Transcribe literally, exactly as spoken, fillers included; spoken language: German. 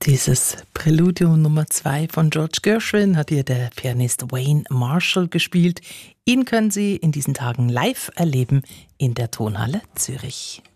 Dieses Präludium Nummer zwei von George Gershwin hat hier der Pianist Wayne Marshall gespielt. Ihn können Sie in diesen Tagen live erleben in der Tonhalle Zürich.